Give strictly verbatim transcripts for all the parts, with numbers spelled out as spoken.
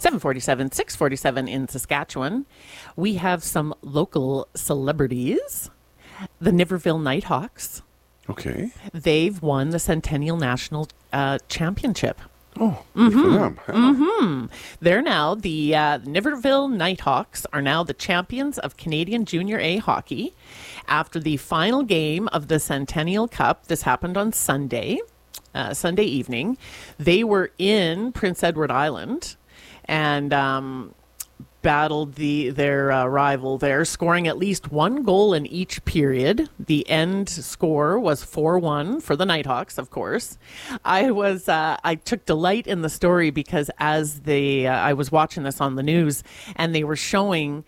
seven forty-seven, six forty-seven in Saskatchewan. We have some local celebrities. The Niverville Nighthawks. Okay. They've won the Centennial National uh, Championship. Oh, good for them. Yeah. Mm-hmm. They're now the uh, Niverville Nighthawks are now the champions of Canadian Junior A hockey. After the final game of the Centennial Cup, this happened on Sunday, uh, Sunday evening. They were in Prince Edward Island and um, battled the their uh, rival there, scoring at least one goal in each period. The end score was four one for the Nighthawks, of course. I was uh, I took delight in the story because as they uh, I was watching this on the news and they were showing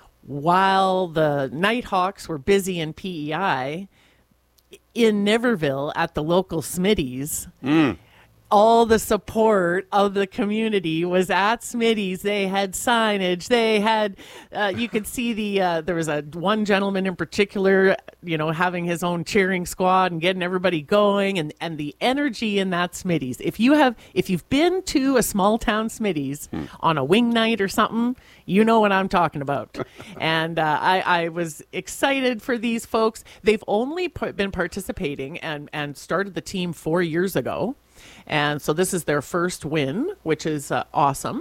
while the Nighthawks were busy in P E I in Niverville at the local Smitty's. Mm. All the support of the community was at Smitty's. They had signage. They had, uh, you could see the, uh, there was a one gentleman in particular, you know, having his own cheering squad and getting everybody going and, and the energy in that Smitty's. If you have, if you've been to a small town Smitty's hmm. on a wing night or something, you know what I'm talking about. and uh, I, I was excited for these folks. They've only p- been participating and, and started the team four years ago. And so this is their first win, which is uh, awesome.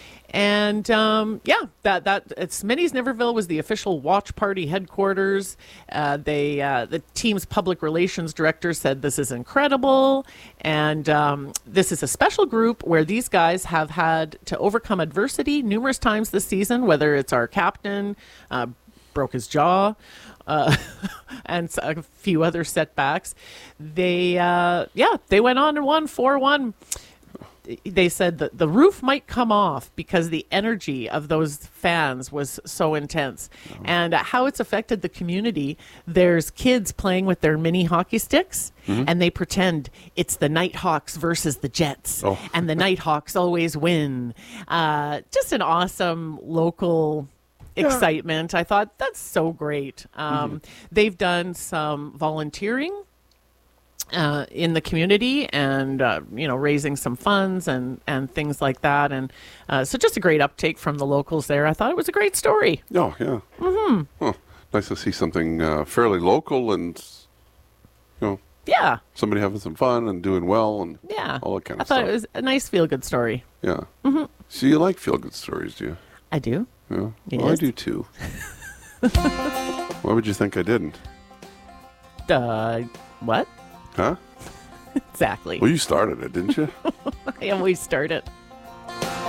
And um, yeah, that that it's Smitty's Niverville was the official watch party headquarters. Uh, they uh, the team's public relations director said this is incredible, and um, this is a special group where these guys have had to overcome adversity numerous times this season. Whether it's our captain uh, broke his jaw. Uh, and a few other setbacks. They, uh, yeah, they went on and won four one. They said that the roof might come off because the energy of those fans was so intense. Oh. And uh, how it's affected the community, there's kids playing with their mini hockey sticks, mm-hmm. and they pretend it's the Nighthawks versus the Jets, oh. and the Nighthawks always win. Uh, just an awesome local excitement. Yeah. I thought that's so great. Um, mm-hmm. They've done some volunteering uh, in the community and, uh, you know, raising some funds and, and things like that. And uh, so just a great uptake from the locals there. I thought it was a great story. Oh, yeah. Mm-hmm. Huh. Nice to see something uh, fairly local and, you know, yeah, somebody having some fun and doing well and yeah. all that kind of of stuff. I thought it was a nice feel-good story. Yeah. Mm-hmm. So you like feel-good stories, do you? I do. Yeah. Yes. Well, I do too. Why would you think I didn't? Uh, what? Huh? Exactly. Well, you started it, didn't you? I always start it.